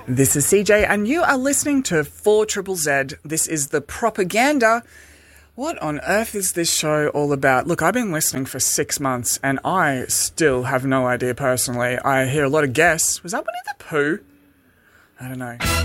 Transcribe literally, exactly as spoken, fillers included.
This is C J and you are listening to four Triple Z. This is The Propaganda. What on earth is this show all about? Look, I've been listening for six months and I still have no idea personally. I hear a lot of guests. Was that Winnie the Pooh? I don't know.